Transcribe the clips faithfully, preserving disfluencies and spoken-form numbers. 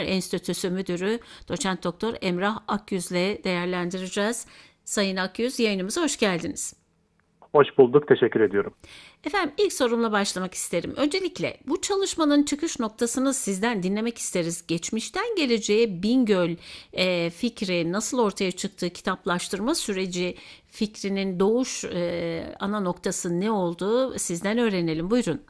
Enstitüsü Müdürü Doçent Doktor Emrah Akyüz'le değerlendireceğiz. Sayın Akyüz, yayınımıza hoş geldiniz. Hoş bulduk, teşekkür ediyorum. Efendim, ilk sorumla başlamak isterim. Öncelikle bu çalışmanın çıkış noktasını sizden dinlemek isteriz. Geçmişten geleceğe Bingöl e, fikri nasıl ortaya çıktı, kitaplaştırma süreci fikrinin doğuş e, ana noktası ne oldu, sizden öğrenelim. Buyurun.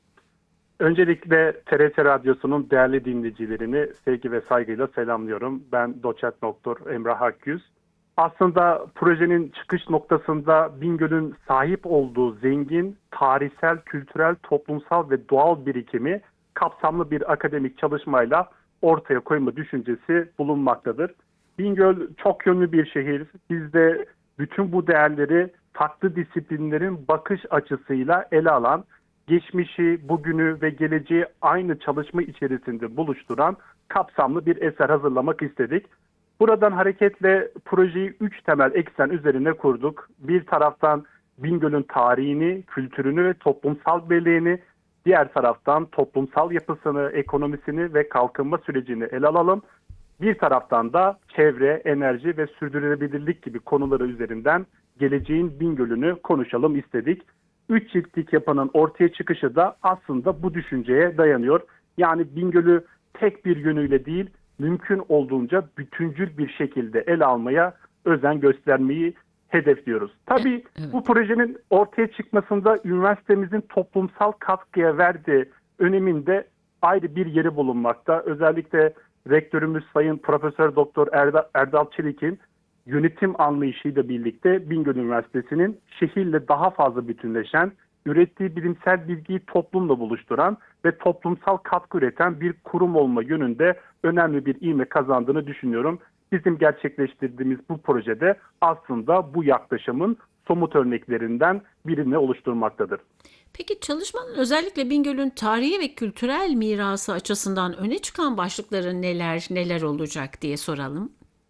Öncelikle T R T Radyosu'nun değerli dinleyicilerini sevgi ve saygıyla selamlıyorum. Ben Doçent Doktor Emrah Akyüz. Aslında projenin çıkış noktasında Bingöl'ün sahip olduğu zengin, tarihsel, kültürel, toplumsal ve doğal birikimi kapsamlı bir akademik çalışmayla ortaya koyma düşüncesi bulunmaktadır. Bingöl çok yönlü bir şehir. Biz de bütün bu değerleri farklı disiplinlerin bakış açısıyla ele alan, geçmişi, bugünü ve geleceği aynı çalışma içerisinde buluşturan kapsamlı bir eser hazırlamak istedik. Buradan hareketle projeyi üç temel eksen üzerine kurduk. Bir taraftan Bingöl'ün tarihini, kültürünü ve toplumsal belleğini, diğer taraftan toplumsal yapısını, ekonomisini ve kalkınma sürecini ele alalım. Bir taraftan da çevre, enerji ve sürdürülebilirlik gibi konuları üzerinden geleceğin Bingöl'ünü konuşalım istedik. Üç ciltlik yapının ortaya çıkışı da aslında bu düşünceye dayanıyor. Yani Bingöl'ü tek bir yönüyle değil, mümkün olduğunca bütüncül bir şekilde ele almaya özen göstermeyi hedefliyoruz. Tabii Evet. bu projenin ortaya çıkmasında üniversitemizin toplumsal katkıya verdiği öneminde ayrı bir yeri bulunmakta. Özellikle rektörümüz Sayın Profesör Doktor Erdal, Erdal Çelik'in yönetim anlayışıyla birlikte Bingöl Üniversitesi'nin şehirle daha fazla bütünleşen, ürettiği bilimsel bilgiyi toplumla buluşturan ve toplumsal katkı üreten bir kurum olma yönünde önemli bir ivme kazandığını düşünüyorum. Bizim gerçekleştirdiğimiz bu projede aslında bu yaklaşımın somut örneklerinden birini oluşturmaktadır. Peki çalışmanın özellikle Bingöl'ün tarihi ve kültürel mirası açısından öne çıkan başlıkları neler neler olacak diye soralım.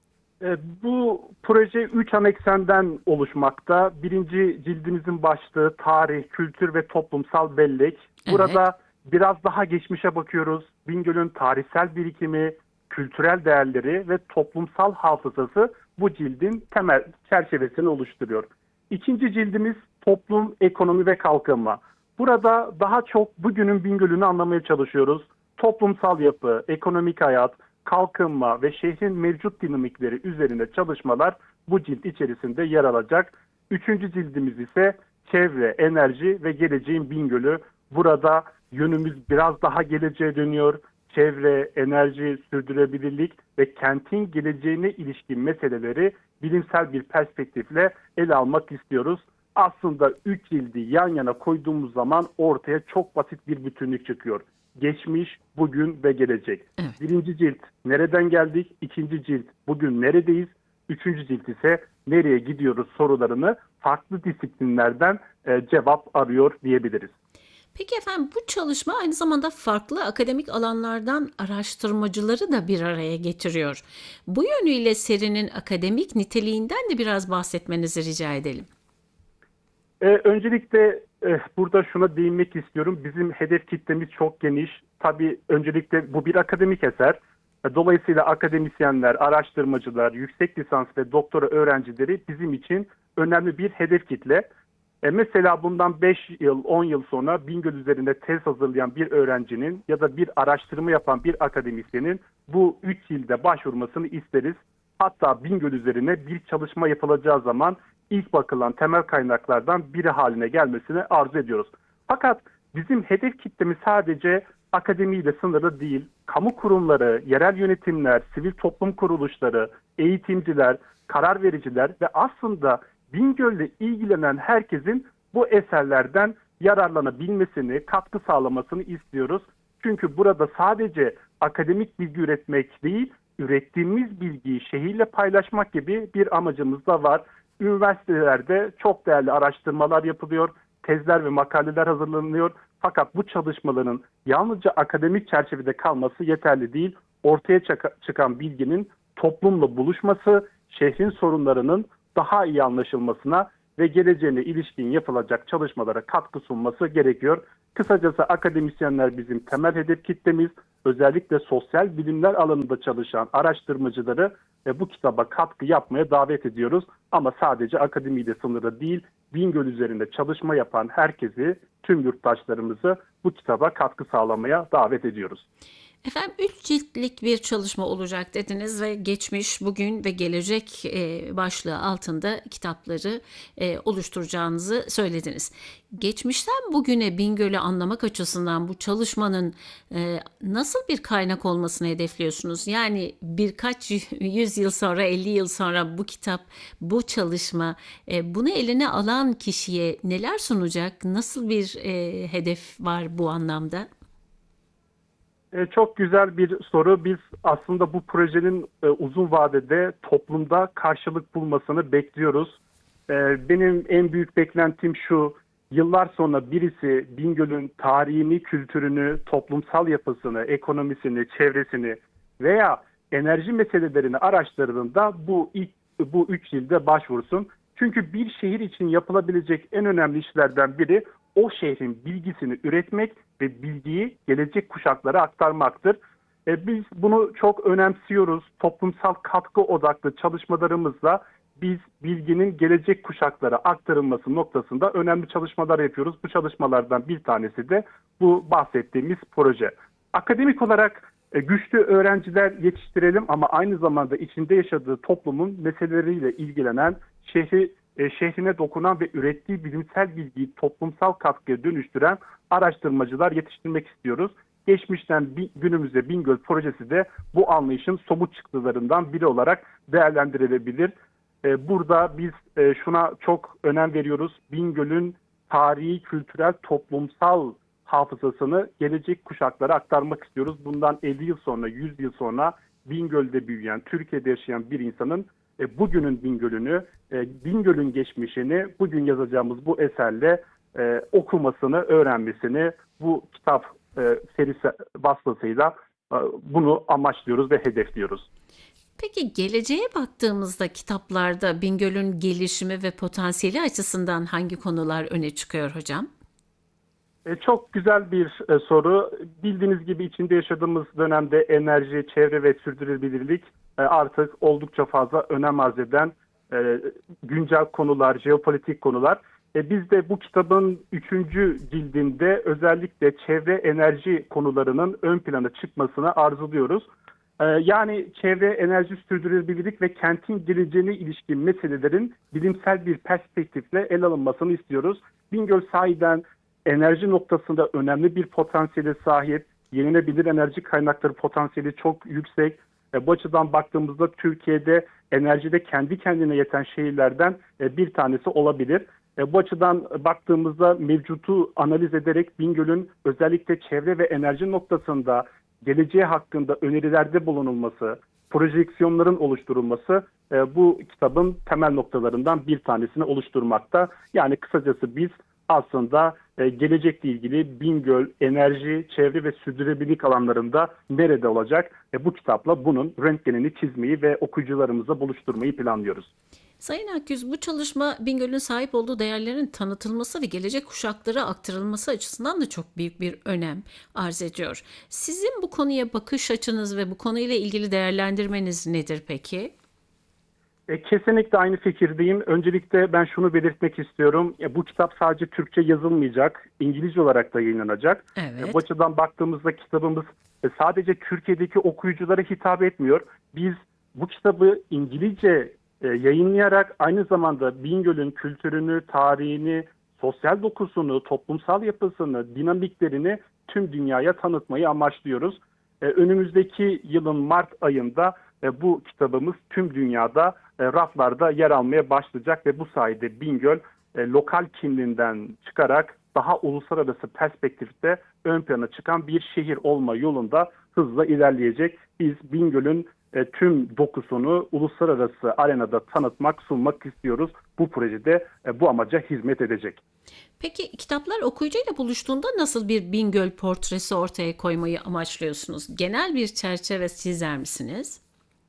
E, Bu proje üç ana eksenden oluşmakta. Birinci cildimizin başlığı tarih, kültür ve toplumsal bellek. Evet. Burada biraz daha geçmişe bakıyoruz. Bingöl'ün tarihsel birikimi, kültürel değerleri ve toplumsal hafızası bu cildin temel çerçevesini oluşturuyor. İkinci cildimiz toplum, ekonomi ve kalkınma. Burada daha çok bugünün Bingöl'ünü anlamaya çalışıyoruz. Toplumsal yapı, ekonomik hayat, kalkınma ve şehrin mevcut dinamikleri üzerine çalışmalar bu cilt içerisinde yer alacak. Üçüncü cildimiz ise çevre, enerji ve geleceğin Bingöl'ü. Burada yönümüz biraz daha geleceğe dönüyor. Çevre, enerji, sürdürülebilirlik ve kentin geleceğine ilişkin meseleleri bilimsel bir perspektifle ele almak istiyoruz. Aslında üç cildi yan yana koyduğumuz zaman ortaya çok basit bir bütünlük çıkıyor. Geçmiş, bugün ve gelecek. Evet. Birinci cilt nereden geldik? İkinci cilt bugün neredeyiz? Üçüncü cilt ise nereye gidiyoruz sorularını farklı disiplinlerden e, cevap arıyor diyebiliriz. Peki efendim, bu çalışma aynı zamanda farklı akademik alanlardan araştırmacıları da bir araya getiriyor. Bu yönüyle serinin akademik niteliğinden de biraz bahsetmenizi rica edelim. Ee, öncelikle e, burada şuna değinmek istiyorum. Bizim hedef kitlemiz çok geniş. Tabii öncelikle bu bir akademik eser. E, Dolayısıyla akademisyenler, araştırmacılar, yüksek lisans ve doktora öğrencileri bizim için önemli bir hedef kitle. E, mesela bundan beş yıl, on yıl sonra Bingöl üzerinde tez hazırlayan bir öğrencinin ya da bir araştırma yapan bir akademisyenin bu üç yılda başvurmasını isteriz. Hatta Bingöl üzerine bir çalışma yapılacağı zaman ilk bakılan temel kaynaklardan biri haline gelmesini arzu ediyoruz. Fakat bizim hedef kitlemiz sadece akademiyle sınırlı değil. Kamu kurumları, yerel yönetimler, sivil toplum kuruluşları, eğitimciler, karar vericiler ve aslında Bingöl'le ilgilenen herkesin bu eserlerden yararlanabilmesini, katkı sağlamasını istiyoruz. Çünkü burada sadece akademik bilgi üretmek değil, ürettiğimiz bilgiyi şehirle paylaşmak gibi bir amacımız da var. Üniversitelerde çok değerli araştırmalar yapılıyor, tezler ve makaleler hazırlanıyor. Fakat bu çalışmaların yalnızca akademik çerçevede kalması yeterli değil. Ortaya çıkan bilginin toplumla buluşması, şehrin sorunlarının daha iyi anlaşılmasına ve geleceğine ilişkin yapılacak çalışmalara katkı sunması gerekiyor. Kısacası akademisyenler bizim temel hedef kitlemiz. Özellikle sosyal bilimler alanında çalışan araştırmacıları e, bu kitaba katkı yapmaya davet ediyoruz. Ama sadece akademiyle sınırlı değil, Bingöl üzerinde çalışma yapan herkesi, tüm yurttaşlarımızı bu kitaba katkı sağlamaya davet ediyoruz. Efendim üç ciltlik bir çalışma olacak dediniz ve geçmiş, bugün ve gelecek e, başlığı altında kitapları e, oluşturacağınızı söylediniz. Geçmişten bugüne Bingöl'ü anlamak açısından bu çalışmanın e, nasıl bir kaynak olmasını hedefliyorsunuz? Yani birkaç yüz yıl sonra, elli yıl sonra bu kitap, bu çalışma e, bunu eline alan kişiye neler sunacak? Nasıl bir e, hedef var bu anlamda? E, çok güzel bir soru. Biz aslında bu projenin e, uzun vadede toplumda karşılık bulmasını bekliyoruz. E, benim en büyük beklentim şu: yıllar sonra birisi Bingöl'ün tarihini, kültürünü, toplumsal yapısını, ekonomisini, çevresini veya enerji meselelerini araştırdığında bu ilk bu üç yılda başvursun. Çünkü bir şehir için yapılabilecek en önemli işlerden biri o şehrin bilgisini üretmek ve bilgiyi gelecek kuşaklara aktarmaktır. E, biz bunu çok önemsiyoruz. Toplumsal katkı odaklı çalışmalarımızla biz bilginin gelecek kuşaklara aktarılması noktasında önemli çalışmalar yapıyoruz. Bu çalışmalardan bir tanesi de bu bahsettiğimiz proje. Akademik olarak e, güçlü öğrenciler yetiştirelim ama aynı zamanda içinde yaşadığı toplumun meseleleriyle ilgilenen, şehri e, şehrine dokunan ve ürettiği bilimsel bilgiyi toplumsal katkıya dönüştüren araştırmacılar yetiştirmek istiyoruz. Geçmişten bi, günümüze Bingöl projesi de bu anlayışın somut çıktılarından biri olarak değerlendirilebilir. E, burada biz e, şuna çok önem veriyoruz. Bingöl'ün tarihi, kültürel, toplumsal hafızasını gelecek kuşaklara aktarmak istiyoruz. Bundan elli yıl sonra, yüz yıl sonra Bingöl'de büyüyen, Türkiye'de yaşayan bir insanın e, bugünün Bingöl'ünü, e, Bingöl'ün geçmişini bugün yazacağımız bu eserle e, okumasını, öğrenmesini bu kitap e, serisi vasıtasıyla e, bunu amaçlıyoruz ve hedefliyoruz. Peki geleceğe baktığımızda kitaplarda Bingöl'ün gelişimi ve potansiyeli açısından hangi konular öne çıkıyor hocam? E, çok güzel bir e, soru. Bildiğiniz gibi içinde yaşadığımız dönemde enerji, çevre ve sürdürülebilirlik e, artık oldukça fazla önem arz eden e, güncel konular, jeopolitik konular. E, biz de bu kitabın üçüncü cildinde özellikle çevre enerji konularının ön plana çıkmasını arzuluyoruz. E, yani çevre, enerji, sürdürülebilirlik ve kentin geleceğine ilişkin meselelerin bilimsel bir perspektifle ele alınmasını istiyoruz. Bingöl sahiden enerji noktasında önemli bir potansiyele sahip. Yenilenebilir enerji kaynakları potansiyeli çok yüksek. E, bu açıdan baktığımızda Türkiye'de enerjide kendi kendine yeten şehirlerden e, bir tanesi olabilir. E, bu açıdan baktığımızda mevcutu analiz ederek Bingöl'ün özellikle çevre ve enerji noktasında geleceği hakkında önerilerde bulunulması, projeksiyonların oluşturulması e, bu kitabın temel noktalarından bir tanesini oluşturmakta. Yani kısacası biz aslında e, gelecekle ilgili Bingöl, enerji, çevre ve sürdürülebilirlik alanlarında nerede olacak? E, bu kitapla bunun röntgenini çizmeyi ve okuyucularımıza buluşturmayı planlıyoruz. Sayın Akgüz, bu çalışma Bingöl'ün sahip olduğu değerlerin tanıtılması ve gelecek kuşaklara aktarılması açısından da çok büyük bir önem arz ediyor. Sizin bu konuya bakış açınız ve bu konuyla ilgili değerlendirmeniz nedir peki? E, kesinlikle aynı fikirdeyim. Öncelikle ben şunu belirtmek istiyorum. E, bu kitap sadece Türkçe yazılmayacak, İngilizce olarak da yayınlanacak. E, bu Evet. açıdan baktığımızda kitabımız e, sadece Türkiye'deki okuyuculara hitap etmiyor. Biz bu kitabı İngilizce e, yayınlayarak aynı zamanda Bingöl'ün kültürünü, tarihini, sosyal dokusunu, toplumsal yapısını, dinamiklerini tüm dünyaya tanıtmayı amaçlıyoruz. E, önümüzdeki yılın Mart ayında e, bu kitabımız tüm dünyada e, raflarda yer almaya başlayacak ve bu sayede Bingöl e, lokal kimliğinden çıkarak daha uluslararası perspektifte ön plana çıkan bir şehir olma yolunda hızla ilerleyecek. Biz Bingöl'ün e, tüm dokusunu uluslararası arenada tanıtmak, sunmak istiyoruz. Bu projede e, bu amaca hizmet edecek. Peki kitaplar okuyucuyla buluştuğunda nasıl bir Bingöl portresi ortaya koymayı amaçlıyorsunuz? Genel bir çerçeve çizer misiniz?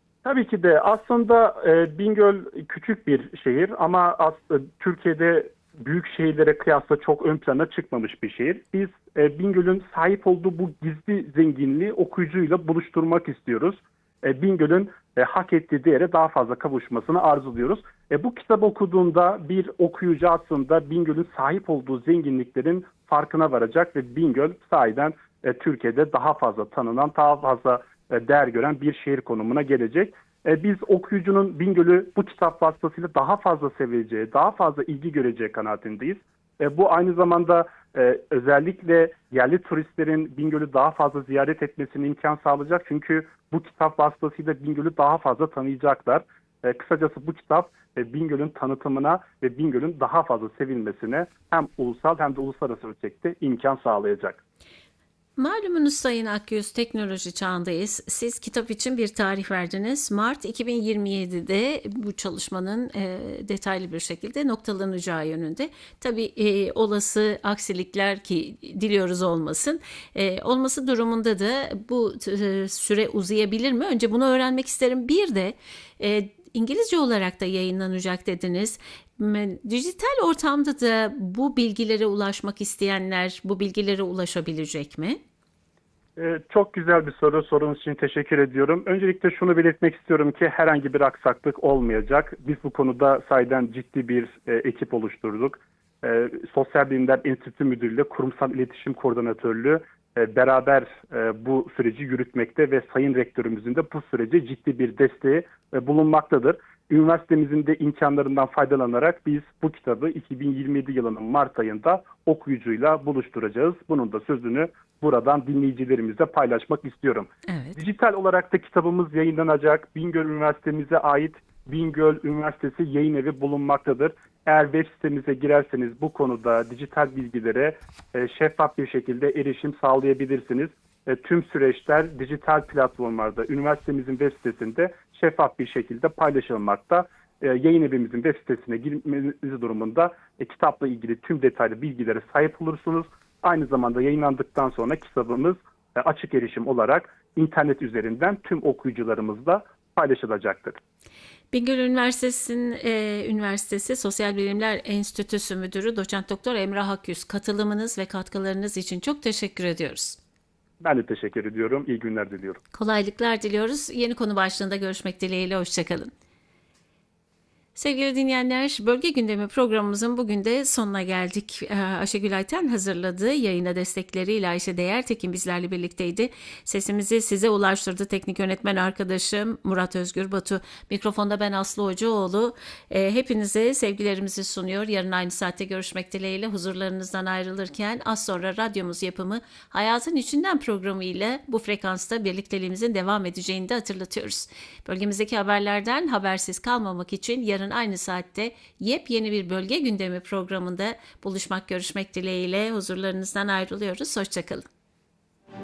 Tabii ki de aslında e, Bingöl küçük bir şehir ama as- Türkiye'de büyük şehirlere kıyasla çok ön plana çıkmamış bir şehir. Biz e, Bingöl'ün sahip olduğu bu gizli zenginliği okuyucuyla buluşturmak istiyoruz. E, Bingöl'ün e, hak ettiği değere daha fazla kavuşmasını arzuluyoruz. E, bu kitabı okuduğunda bir okuyucu aslında Bingöl'ün sahip olduğu zenginliklerin farkına varacak ve Bingöl sahiden e, Türkiye'de daha fazla tanınan, daha fazla e, değer gören bir şehir konumuna gelecek. E, biz okuyucunun Bingöl'ü bu kitap vasıtasıyla daha fazla seveceği, daha fazla ilgi göreceği kanaatindeyiz. E, bu aynı zamanda e, özellikle yerli turistlerin Bingöl'ü daha fazla ziyaret etmesine imkan sağlayacak. Çünkü bu kitap vasıtasıyla Bingöl'ü daha fazla tanıyacaklar. E, kısacası bu kitap e, Bingöl'ün tanıtımına ve Bingöl'ün daha fazla sevilmesine hem ulusal hem de uluslararası ölçekte imkan sağlayacak. Malumunuz Sayın Akyüz, teknoloji çağındayız. Siz kitap için bir tarih verdiniz. Mart iki bin yirmi yedide bu çalışmanın e, detaylı bir şekilde noktalanacağı yönünde. Tabii e, olası aksilikler ki diliyoruz olmasın. E, olması durumunda da bu e, süre uzayabilir mi? Önce bunu öğrenmek isterim. Bir de e, İngilizce olarak da yayınlanacak dediniz. Dijital ortamda da bu bilgilere ulaşmak isteyenler bu bilgilere ulaşabilecek mi? Ee, çok güzel bir soru. Sorunuz için teşekkür ediyorum. Öncelikle şunu belirtmek istiyorum ki herhangi bir aksaklık olmayacak. Biz bu konuda sayeden ciddi bir e, ekip oluşturduk. E, Sosyal Bilimler Enstitüsü Müdürlüğü ile Kurumsal İletişim Koordinatörlüğü e, beraber e, bu süreci yürütmekte ve Sayın Rektörümüzün de bu sürece ciddi bir desteği e, bulunmaktadır. Üniversitemizin de imkanlarından faydalanarak biz bu kitabı iki bin yirmi yedi yılının Mart ayında okuyucuyla buluşturacağız. Bunun da sözünü buradan dinleyicilerimizle paylaşmak istiyorum. Evet. Dijital olarak da kitabımız yayınlanacak. Bingöl Üniversitemize ait Bingöl Üniversitesi Yayın Evi bulunmaktadır. Eğer web sitemize girerseniz bu konuda dijital bilgilere e, şeffaf bir şekilde erişim sağlayabilirsiniz. E, tüm süreçler dijital platformlarda, üniversitemizin web sitesinde şeffaf bir şekilde paylaşılmakta. E, yayın evimizin web sitesine girmeniz durumunda e, kitapla ilgili tüm detaylı bilgilere sahip olursunuz. Aynı zamanda yayınlandıktan sonra kitabımız e, açık erişim olarak internet üzerinden tüm okuyucularımızla paylaşılacaktır. Bingöl Üniversitesi'nin e, Üniversitesi Sosyal Bilimler Enstitüsü Müdürü Doçent Doktor Emrah Akyüz, katılımınız ve katkılarınız için çok teşekkür ediyoruz. Ben de teşekkür ediyorum. İyi günler diliyorum. Kolaylıklar diliyoruz. Yeni konu başlığında görüşmek dileğiyle. Hoşçakalın. Sevgili dinleyenler, Bölge Gündemi programımızın bugün de sonuna geldik. Ayşegül Ayten hazırladı. Yayına destekleriyle Ayşe Değertekin bizlerle birlikteydi. Sesimizi size ulaştırdı teknik yönetmen arkadaşım Murat Özgür Batu. Mikrofonda ben Aslı Hocaoğlu. Hepinize sevgilerimizi sunuyor. Yarın aynı saatte görüşmek dileğiyle huzurlarınızdan ayrılırken az sonra radyomuz yapımı Hayatın İçinden programı ile bu frekansta birlikteliğimizin devam edeceğini de hatırlatıyoruz. Bölgemizdeki haberlerden habersiz kalmamak için yarın aynı saatte yepyeni bir Bölge Gündemi programında buluşmak, görüşmek dileğiyle huzurlarınızdan ayrılıyoruz. Hoşçakalın.